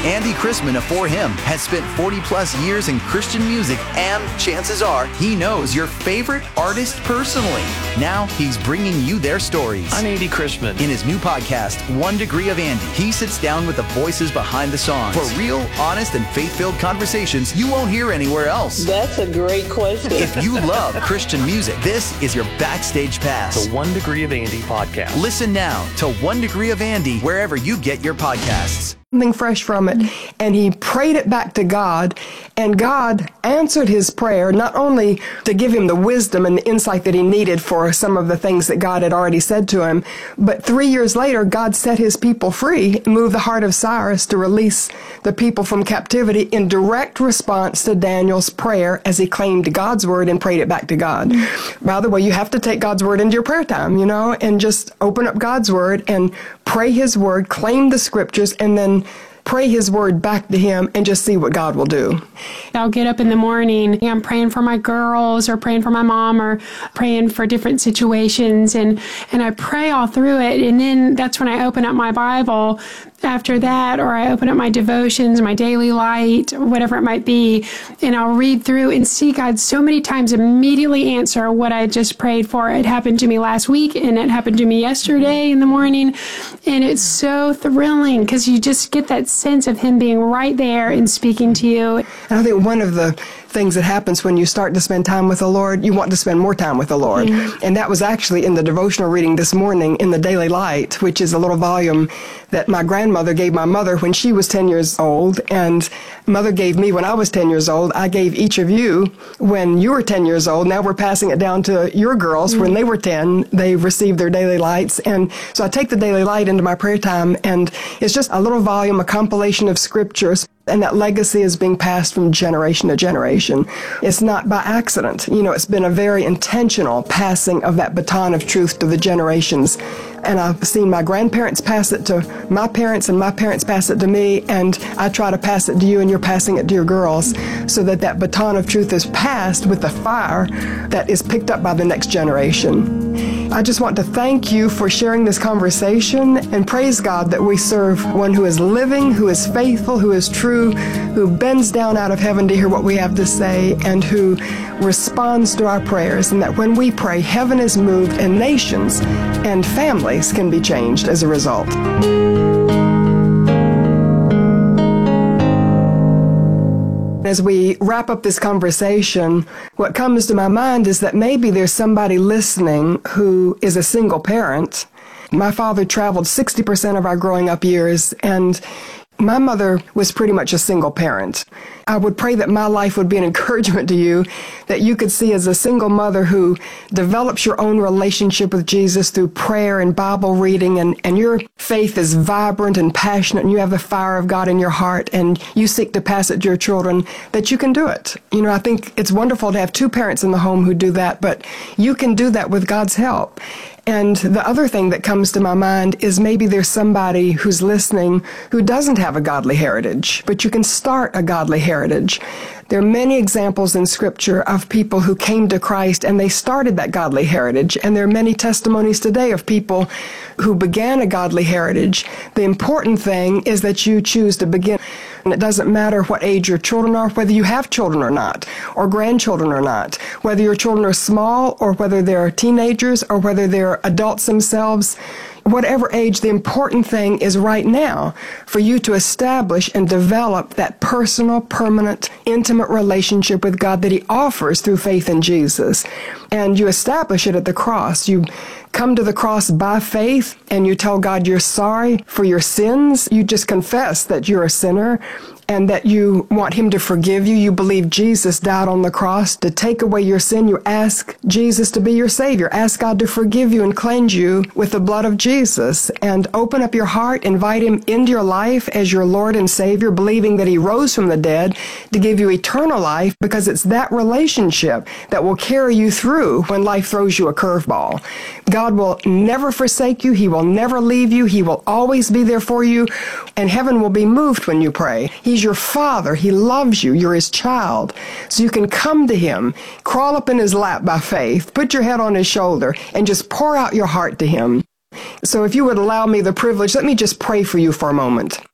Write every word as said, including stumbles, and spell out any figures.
Andy Chrisman of For Him has spent forty plus years in Christian music, and chances are he knows your favorite artist personally. Now he's bringing you their stories. I'm Andy Chrisman. In his new podcast, One Degree of Andy, he sits down with the voices behind the songs for real, honest, and faith-filled conversations you won't hear anywhere else. That's a great question. If you love Christian music, this is your backstage pass. The One Degree of Andy podcast. Listen now to One Degree of Andy wherever you get your podcasts. Something fresh from it, and he prayed it back to God, and God answered his prayer, not only to give him the wisdom and the insight that he needed for some of the things that God had already said to him, but three years later, God set his people free, moved the heart of Cyrus to release the people from captivity in direct response to Daniel's prayer as he claimed God's word and prayed it back to God. By the way, you have to take God's word into your prayer time, you know, and just open up God's word and pray his word, claim the scriptures, and then pray his word back to him and just see what God will do. I'll get up in the morning, I'm praying for my girls or praying for my mom or praying for different situations, and, and I pray all through it. And then that's when I open up my Bible after that, or I open up my devotions, my daily light, whatever it might be, and I'll read through and see God so many times immediately answer what I just prayed for. It happened to me last week, and it happened to me yesterday in the morning, and it's so thrilling because you just get that sense of him being right there and speaking to you. And I think one of the things that happens when you start to spend time with the Lord, you want to spend more time with the Lord. Mm-hmm. And that was actually in the devotional reading this morning in the Daily Light, which is a little volume that my grandmother gave my mother when she was ten years old, and mother gave me when I was ten years old. I gave each of you when you were ten years old. Now we're passing it down to your girls. Mm-hmm. When they were ten, they received their Daily Lights. And so I take the Daily Light into my prayer time, and it's just a little volume, a compilation of scriptures. And that legacy is being passed from generation to generation. It's not by accident. You know, it's been a very intentional passing of that baton of truth to the generations. And I've seen my grandparents pass it to my parents, and my parents pass it to me, and I try to pass it to you, and you're passing it to your girls, so that that baton of truth is passed with the fire that is picked up by the next generation. I just want to thank you for sharing this conversation, and praise God that we serve one who is living, who is faithful, who is true, who bends down out of heaven to hear what we have to say, and who responds to our prayers, and that when we pray, heaven is moved, and nations and families can be changed as a result. As we wrap up this conversation, what comes to my mind is that maybe there's somebody listening who is a single parent. My father traveled sixty percent of our growing up years, and my mother was pretty much a single parent. I would pray that my life would be an encouragement to you, that you could see as a single mother who develops your own relationship with Jesus through prayer and Bible reading, and, and your faith is vibrant and passionate, and you have the fire of God in your heart, and you seek to pass it to your children, that you can do it. You know, I think it's wonderful to have two parents in the home who do that, but you can do that with God's help. And the other thing that comes to my mind is maybe there's somebody who's listening who doesn't have a godly heritage, but you can start a godly heritage. There are many examples in Scripture of people who came to Christ and they started that godly heritage, and there are many testimonies today of people who began a godly heritage. The important thing is that you choose to begin. And it doesn't matter what age your children are, whether you have children or not, or grandchildren or not, whether your children are small or whether they're teenagers or whether they're adults themselves. Whatever age, the important thing is right now for you to establish and develop that personal, permanent, intimate relationship with God that He offers through faith in Jesus. And you establish it at the cross. You come to the cross by faith, and you tell God you're sorry for your sins. You just confess that you're a sinner and that you want Him to forgive you. You believe Jesus died on the cross to take away your sin. You ask Jesus to be your Savior. Ask God to forgive you and cleanse you with the blood of Jesus, and open up your heart, invite Him into your life as your Lord and Savior, believing that He rose from the dead to give you eternal life, because it's that relationship that will carry you through when life throws you a curveball. God will never forsake you. He will never leave you. He will always be there for you, and heaven will be moved when you pray. He's your Father. He loves you. You're His child. So you can come to Him, crawl up in His lap by faith, put your head on His shoulder, and just pour out your heart to Him. So if you would allow me the privilege, let me just pray for you for a moment.